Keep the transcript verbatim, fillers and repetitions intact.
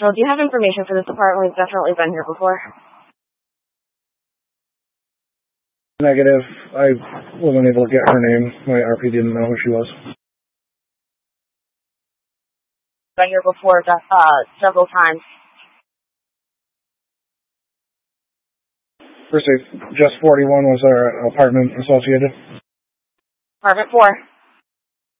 Central. Do you have information for this apartment? We've definitely been here before. Negative. I wasn't able to get her name. My R P didn't know who she was. Been here before, uh, several times. First, just forty-one was our apartment associated. Apartment four.